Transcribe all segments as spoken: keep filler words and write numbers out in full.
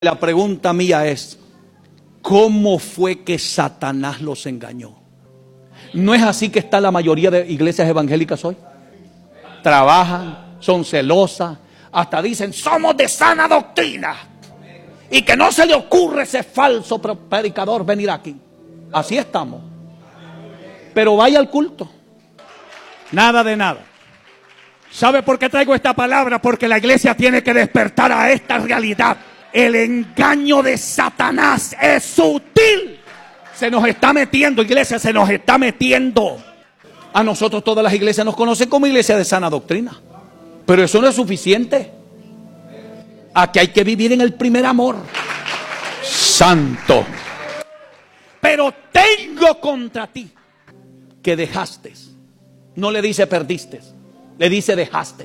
La pregunta mía es, ¿cómo fue que Satanás los engañó? ¿No es así que está la mayoría de iglesias evangélicas hoy? Trabajan, son celosas, hasta dicen, somos de sana doctrina. Y que no se le ocurre ese falso predicador venir aquí. Así estamos. Pero vaya al culto. Nada de nada. ¿Sabe por qué traigo esta palabra? Porque la iglesia tiene que despertar a esta realidad. El engaño de Satanás es sutil. Se nos está metiendo, iglesia, se nos está metiendo. A nosotros todas las iglesias nos conocen como iglesia de sana doctrina. Pero eso no es suficiente. Aquí hay que vivir en el primer amor. Santo. Pero tengo contra ti que dejaste. No le dice perdiste, le dice dejaste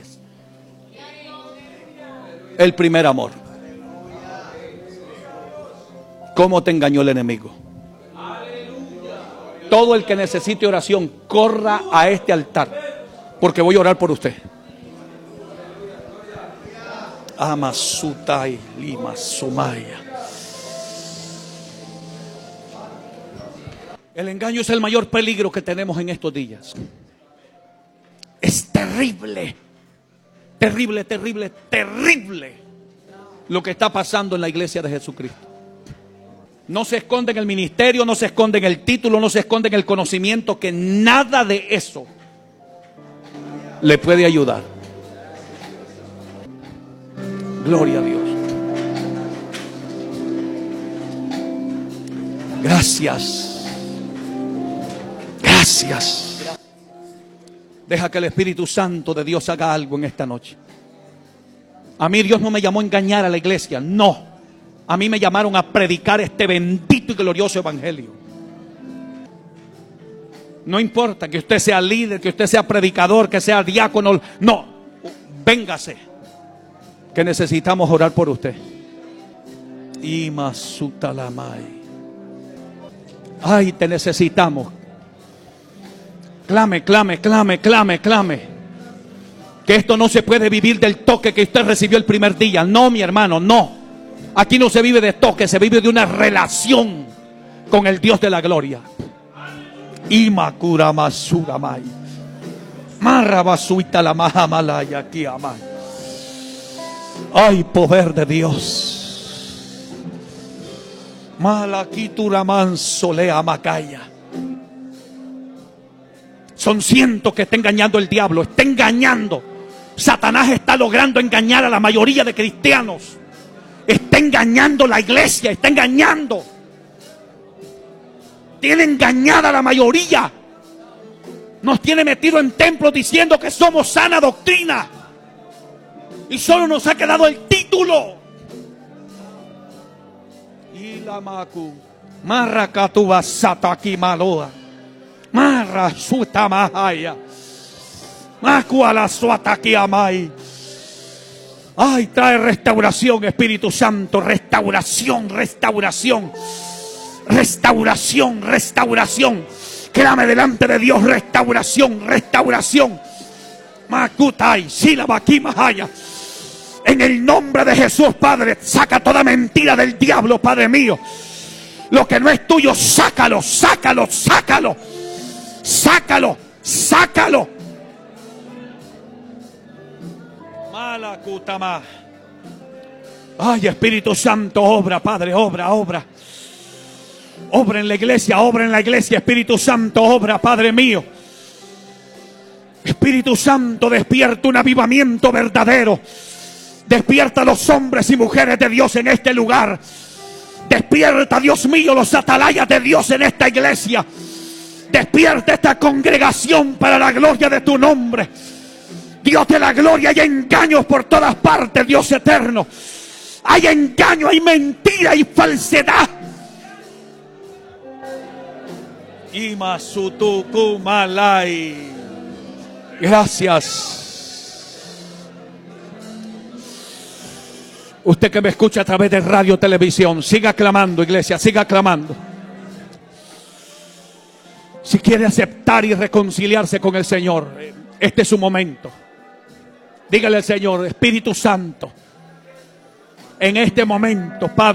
el primer amor. ¿Cómo te engañó el enemigo? Todo el que necesite oración, corra a este altar, porque voy a orar por usted. Amasutai lima sumaya. El engaño es el mayor peligro que tenemos en estos días. Es terrible, terrible, terrible, terrible lo que está pasando en la iglesia de Jesucristo. No se esconde en el ministerio, no se esconde en el título, no se esconde en el conocimiento, que nada de eso le puede ayudar. Gloria a Dios. Gracias. Gracias. Deja que el Espíritu Santo de Dios haga algo en esta noche. A mí Dios no me llamó a engañar a la iglesia, no. A mí me llamaron a predicar este bendito y glorioso evangelio. No importa que usted sea líder, que usted sea predicador, que sea diácono, no, véngase, que necesitamos orar por usted. Ay, te necesitamos. Clame, clame, clame, clame, clame. Que esto no se puede vivir del toque que usted recibió el primer día. No, mi hermano, no. Aquí no se vive de toque, se vive de una relación con el Dios de la gloria. Imakura masura mai. Marrabasuita la mahamalaya aquí amai. Ay, poder de Dios. Malaquitura mansolea macaya. Son cientos que está engañando el diablo, está engañando. Satanás está logrando engañar a la mayoría de cristianos. Está engañando la iglesia, está engañando. Tiene engañada a la mayoría. Nos tiene metido en templos diciendo que somos sana doctrina. Y solo nos ha quedado el título. Y la macu. Marracatuba sataki maloa. Marra suta mahaya. Macuala suataki amai. Ay, trae restauración, Espíritu Santo, restauración, restauración, restauración, restauración. Clame delante de Dios, restauración, restauración. Makutai, silabaki mahaya. En el nombre de Jesús, Padre, saca toda mentira del diablo, Padre mío. Lo que no es tuyo, sácalo, sácalo, sácalo, sácalo, sácalo. Ay, Espíritu Santo, obra, Padre, obra, obra. Obra en la iglesia, obra en la iglesia, Espíritu Santo, obra, Padre mío. Espíritu Santo, despierta un avivamiento verdadero. Despierta a los hombres y mujeres de Dios en este lugar. Despierta, Dios mío, los atalayas de Dios en esta iglesia. Despierta esta congregación para la gloria de tu nombre. Dios de la gloria, hay engaños por todas partes, Dios eterno. Hay engaño, hay mentira, hay falsedad. Imasutukumalai. Gracias. Usted que me escucha a través de radio, televisión, siga clamando, iglesia, siga clamando. Si quiere aceptar y reconciliarse con el Señor, este es su momento. Dígale al Señor, Espíritu Santo, en este momento, Padre.